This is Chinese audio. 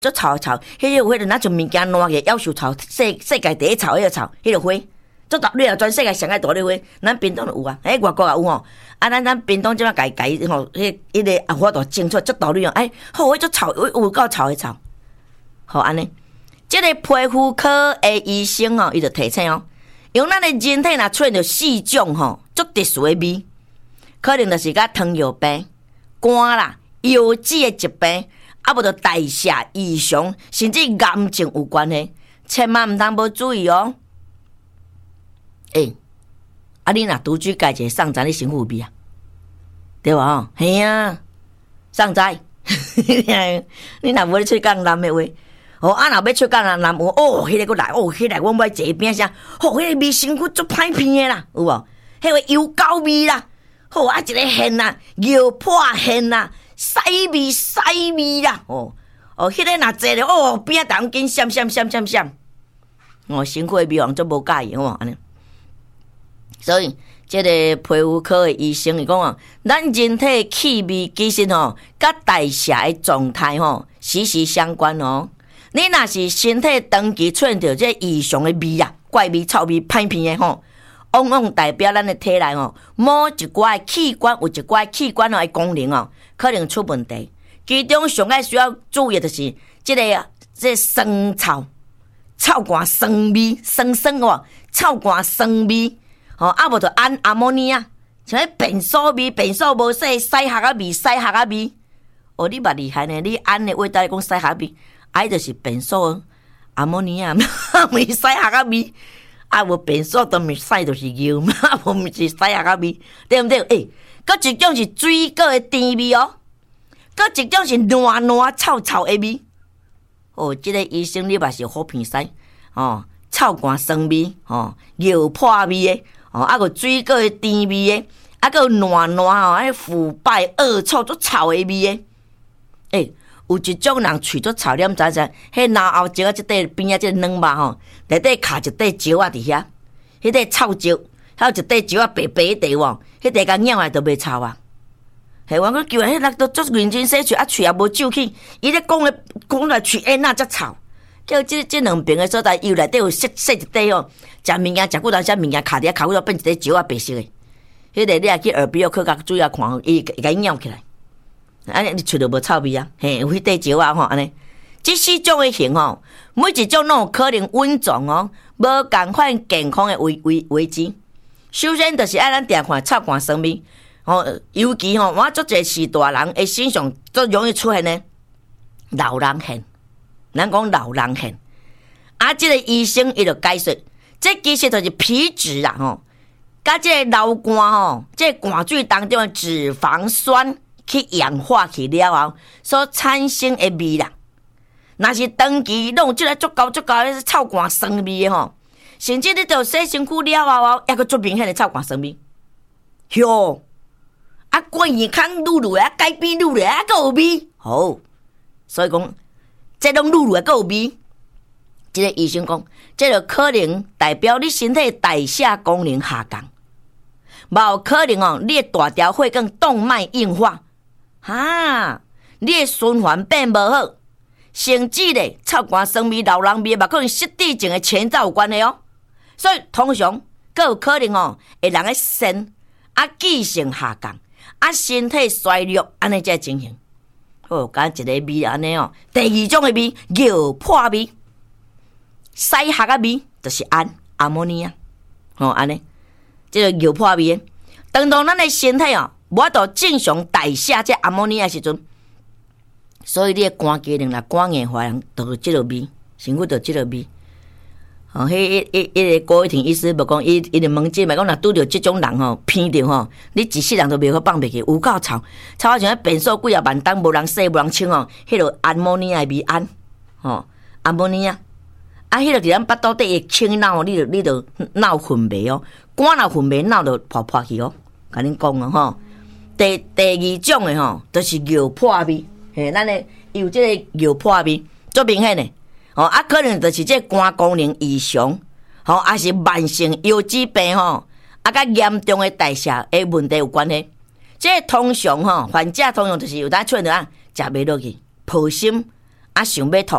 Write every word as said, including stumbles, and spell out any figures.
做臭臭，迄个花就哪种物件烂个，夭寿臭，世世界第一臭迄个臭，迄个花，做大你若全世界上爱大的花，咱屏东就有啊，哎，外国也有吼。啊，咱咱屏东即摆家家吼，迄迄个啊，我都种出足道理哦。哎，好，迄做臭，有有够臭的臭。好安尼，即个皮肤科的医生吼，伊就提醒哦，用咱的人体若出现着四种吼，足特殊的味，可能就是甲糖尿病、肝啦、腰子的疾病，啊，无着代谢异常，甚至癌症有关系，千万毋通无注意哦。诶、欸，啊，你若拄举家一个送仔，你身躯味啊？对吧？吼，嘿啊，送仔，你若无咧出讲男的话。哦，啊，若要出讲男有哦，迄、那个来，哦，迄、那个我买坐边啥，哦，迄、那个味身躯足歹闻的啦，有无？迄个油膏味啦，好啊，一个hen啦，油破hen啦，屎味屎味啦，哦，哦，迄、那个若坐咧，哦，边仔当紧闪闪闪闪闪，哦，身躯的味王足无介意，哦，安尼。所以，这个皮肤科的医生伊讲啊，咱人体气味其实吼，甲代谢的状态吼息息相关哦。你若是身体长期出现着这异常的味啊，怪味、臭味、歹闻的吼，往往代表咱的体内吼，某一寡器官有一寡器官的功能哦，可能出问题。其中上爱需要注意的就是这个这酸臭、臭汗酸味、酸酸哦，臭汗酸味。哦，啊无就氨阿摩尼啊，像迄便所味、便所无洗、屎壳仔味、屎壳仔味。哦，你捌厉害呢？你氨的味道讲屎壳味，啊，就是便所阿摩尼啊，咪屎壳仔味。啊，无便所都咪屎就是尿嘛，无咪是屎壳仔味，对毋对？诶、欸，佮一种是水果的甜味哦，佮一种是烂烂臭臭的味。哦，即、這个医生你嘛是好鼻屎哦，臭汗酸味哦，尿破味的。哦，啊个水果的甜味的，啊个烂烂吼，迄腐败恶臭足臭的味的。诶、欸，有一种人喙足臭，念知知？迄脑后舌啊，即块边啊，即软肉吼，内底卡一块石啊伫遐，迄块臭石，还有一块石啊白白地喎，迄块甲咬来都袂臭啊。嘿，我讲叫人迄人都足认真洗喙，啊喙也无皱起，伊咧讲诶讲来喙诶那则臭。叫即即两边诶所在，伊内底有细细一块哦，食物件食久当时物件卡伫遐卡久了变一块石啊白色诶，迄个你也去耳鼻喉科甲注意看，伊会甲伊咬起来，安尼你喙着无臭味啊？嘿，有迄块石啊吼，安尼，即四种诶型吼，每一种拢有可能稳重哦，无共款健康诶危危危机。首先就是爱咱定看臭汗酸味，吼，尤其吼，我足侪是大人诶身上最容易出现诶老人hen。咱讲老人hen，啊，即、這个医生伊就解说，这其实就是皮脂啦吼，甲即个流汗吼，即、這个汗水当中的脂肪酸去氧化去了后所产生的味啦。若是长期拢有即个足高足高的臭汗酸味的吼，甚至你着洗身躯了后后，抑个足明显的臭汗酸味，哟，啊，关耳孔愈落啊，改变愈落啊，还有味，好，所以讲。这拢愈来还有味，这个医生讲，这就可能代表你身体代谢功能下降，无可能哦，你的大条血管动脉硬化，哈，你的循环变无好，甚至咧臭汗酸味、老人味，嘛可能失智症的前兆有关系哦。所以通常更有可能哦，会人的肾啊记性下降，啊身体衰弱，安尼才情形。哦，甲一个味安尼哦，第二种的味尿破味，屎壳仔味就是氨阿摩尼啊，哦安尼，即个尿破味。当当咱的身体哦，无法度正常代谢这阿摩尼的时阵，所以你的肝机能啦、肝硬化人都有即个味，身躯就即个味。哦，迄一一一个郭伟霆医师无讲，伊伊就问即嘛，讲若拄着即种人吼，偏着吼，你一世人都袂好放袂去，有够臭，臭啊像便所几啊万当无人洗无人清哦，迄落氨摩尼亚味氨，吼氨摩尼亚，啊，迄落伫咱巴肚底会清脑，你着你着脑混迷哦，肝若混迷，脑着破破去哦，甲恁讲哦吼。第第二种的吼，就是尿破味，嘿，咱的有即个尿破味，足明显的。哦，啊，可能就是这肝功能异常，吼、哦，也是慢性腰子病吼，啊，甲严重的代谢的问题有关系。这通常吼，患者通常就是有当出现啊，食袂落去，抱心， 啊想要吐，